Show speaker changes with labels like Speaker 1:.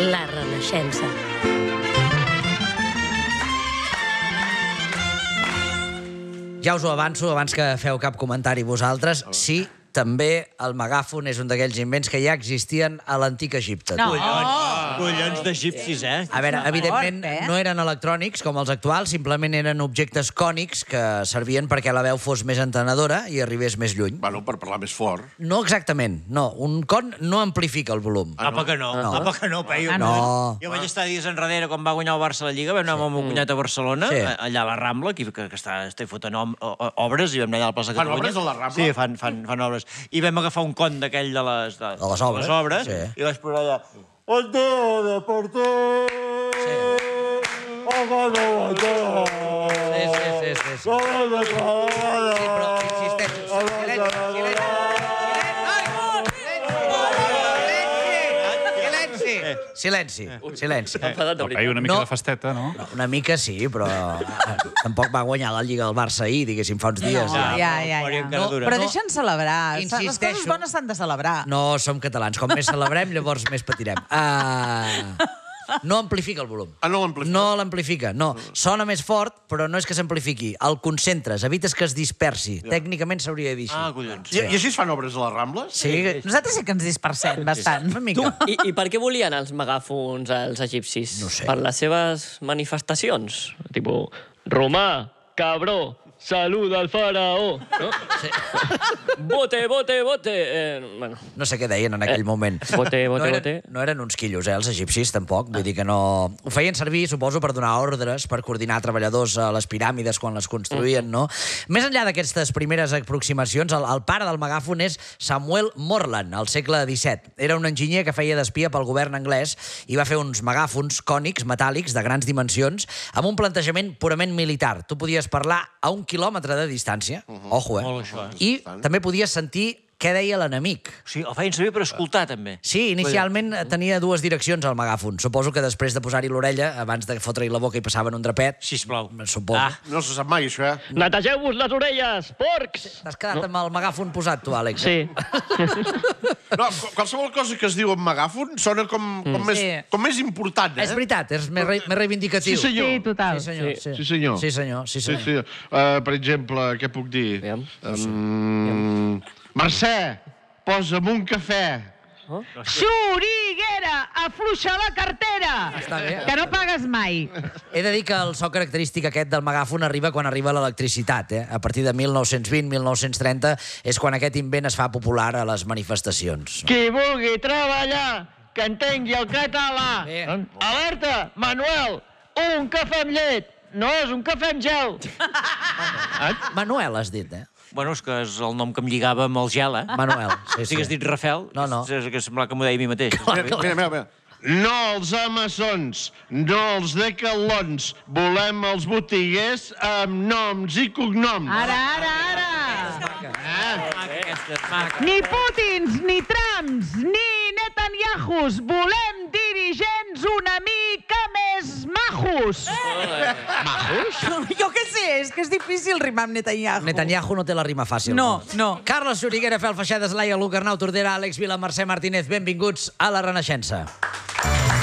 Speaker 1: La Renaixença.
Speaker 2: Ja us ho avanço, abans que feu cap comentari vosaltres, sí, també el megàfon és un d'aquells invents que ja existien a l'antic Egipte.
Speaker 3: No. Collons d'egipcis, eh?
Speaker 2: A veure, evidentment, no eren electrònics com els actuals, simplement eren objectes cònics que servien perquè la veu fos més entenedora i arribés més lluny.
Speaker 4: Bueno, per parlar més fort.
Speaker 2: No exactament, no. Un con no amplifica el volum.
Speaker 3: Apa que no, apa que no, Peyu.
Speaker 2: No.
Speaker 3: Jo vaig estar dies enrere quan va guanyar el Barça a la Lliga, vam anar amb el meu cunyat a Barcelona, allà a la Rambla, que està fotent obres, i vam anar allà a la plaça
Speaker 4: Fan
Speaker 3: Catalunya.
Speaker 4: obres a la Rambla?
Speaker 3: Sí, fan obres. I vam agafar un con d'aquell de les obres, i vaig posar allà... El teu deporte...
Speaker 2: Sí. Però insisteixo, silenci.
Speaker 5: Hi ha una mica de festeta, no?
Speaker 2: Una mica sí, però tampoc va guanyar la Lliga del Barça ahir, diguéssim, fa uns dies.
Speaker 6: Però deixa'ns celebrar. Les
Speaker 2: Insisteixo.
Speaker 6: coses bones s'han de celebrar.
Speaker 2: No som catalans. Com més celebrem, llavors més patirem. No amplifica el volum.
Speaker 4: Ah, no l'amplifica?
Speaker 2: No l'amplifica, no. Sona més fort, però no és que s'amplifiqui. El concentres, evites que es dispersi. Tècnicament s'hauria de dir així.
Speaker 3: Ah, collons.
Speaker 4: I així es fan obres a les Rambles?
Speaker 2: Sí.
Speaker 6: Nosaltres sí que ens dispersem bastant. Una mica.
Speaker 7: I per què volien els megàfons els egipcis?
Speaker 2: No sé.
Speaker 7: Per les seves manifestacions. Tipo, Romà, cabró, saluda al faraó. No?
Speaker 2: Sí.
Speaker 7: Bote. Bueno.
Speaker 2: No sé què deien en aquell moment.
Speaker 7: Bote.
Speaker 2: No eren uns quillos, els egipcis, tampoc. Vull dir que no... Ho feien servir, suposo, per donar ordres, per coordinar treballadors a les piràmides quan les construïen, no? Més enllà d'aquestes primeres aproximacions, el pare del megàfon és Samuel Morland, al segle XVII. Era un enginyer que feia d'espia pel govern anglès i va fer uns megàfons cònics, metàl·lics, de grans dimensions, amb un plantejament purament militar. Tu podies parlar a 1 quilòmetre de distància, ojo,
Speaker 3: Molt això,
Speaker 2: i també podies sentir què deia l'enemic.
Speaker 3: Sí, el feien servir per escoltar, també.
Speaker 2: Sí, inicialment tenia dues direccions al megàfon. Suposo que després de posar-hi l'orella, abans de fotre-hi la boca i passaven un drapet...
Speaker 3: Sisplau.
Speaker 2: Suposo.
Speaker 4: No se sap mai, això, eh?
Speaker 7: Netegeu-vos les orelles, porcs!
Speaker 2: T'has quedat amb el megàfon posat, tu, Àlex?
Speaker 7: Sí.
Speaker 4: No, qualsevol cosa que es diu amb megàfon sona com més important, eh?
Speaker 2: És veritat, és més reivindicatiu.
Speaker 4: Sí, senyor.
Speaker 6: Sí, total.
Speaker 2: Sí, senyor.
Speaker 4: Sí, senyor. Per exemple, què puc dir? Mercè, posa'm un cafè.
Speaker 6: Xuriguera, afluixa la cartera!
Speaker 2: Està bé.
Speaker 6: Que no pagues mai.
Speaker 2: He de dir que el so característic aquest del megàfon arriba quan arriba l'electricitat. A partir de 1920-1930 és quan aquest invent es fa popular a les manifestacions.
Speaker 7: Qui vulgui treballar, que entengui el català. Alerta, Manuel, un cafè amb llet. No és un cafè amb gel.
Speaker 2: Manuel, has dit, eh?
Speaker 3: Bueno, és que és el nom que em lligava amb el gel, eh?
Speaker 2: Manuel, sí.
Speaker 3: Si hagués dit Rafel,
Speaker 2: No.
Speaker 3: és que semblava que m'ho deia a mi mateix.
Speaker 4: Mira. No els amassons, no els decalons. Volem els botiguers amb noms i cognoms.
Speaker 6: Ara. Ni Putins, ni Trumps, ni Netanyahus. Volem dirigents una mica més majos. Majos? Jo què sé, és que és difícil rimar amb Netanyahu.
Speaker 2: Netanyahu no té la rima fàcil.
Speaker 6: No.
Speaker 2: Carles Xuriguera, Fel Feixedes, Laia Luc, Arnau Tordera, Àlex Vila, Mercè Martínez, benvinguts a La Renaixença.